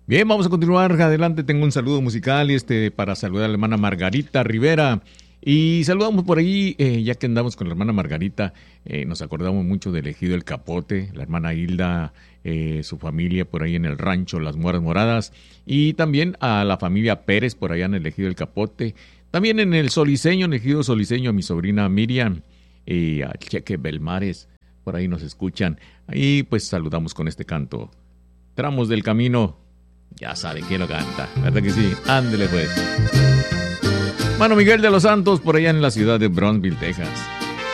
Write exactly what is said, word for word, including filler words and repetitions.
Bien, vamos a continuar. Adelante, tengo un saludo musical este para saludar a la hermana Margarita Rivera. Y saludamos por ahí, eh, ya que andamos con la hermana Margarita, eh, nos acordamos mucho del Ejido El Capote, la hermana Hilda, eh, su familia por ahí en el rancho Las Moras Moradas, y también a la familia Pérez por allá en el Ejido El Capote, también en el Soliseño, en el Ejido Soliseño, a mi sobrina Miriam, y a Cheque Belmares, por ahí nos escuchan. Y pues saludamos con este canto. Tramos del camino, ya sabe quién lo canta, ¿verdad que sí? Ándele pues. Mano Miguel de los Santos, por allá en la ciudad de Brownsville, Texas.